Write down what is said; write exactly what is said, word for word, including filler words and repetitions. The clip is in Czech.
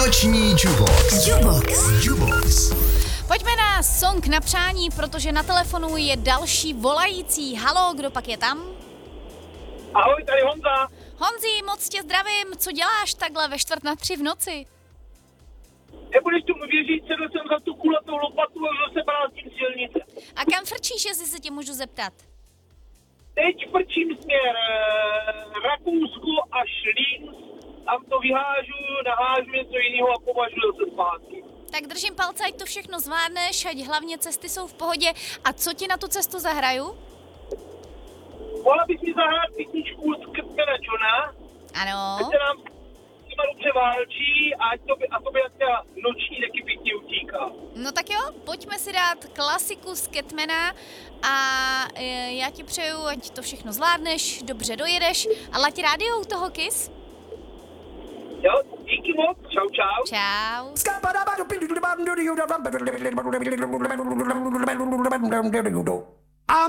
Noční Jubox. Jubox. Jubox. Pojďme na song na přání, protože na telefonu je další volající. Halo, kdo pak je tam? Ahoj, tady Honza. Honzi, moc tě zdravím. Co děláš takhle ve čtvrt na tři v noci? Nebudeš tomu věřit, sedl jsem za tu kulatou lopatu a zase brázním silnice. A kam frčíš, jestli se tě můžu zeptat? Teď frčím směr e, Rakousko až Linz, tam to vyhážu, nahážu něco jiného a považuji zase zpátky. Tak držím palce, ať to všechno zvládneš, ať hlavně cesty jsou v pohodě. A co ti na tu cestu zahraju? Mohla bys mi zahrát písničku z Krtmana Johna, Ano. ať se nám s nima dobře válčí a ať to, a to by ta noční taky pěkně utíká. No tak jo, pojďme si dát klasiku z Catmana a e, já ti přeju, ať to všechno zvládneš, dobře dojedeš a lať rádio u toho Kiss. Jo, díky moc, čau čau. Čau. Skabadabadu.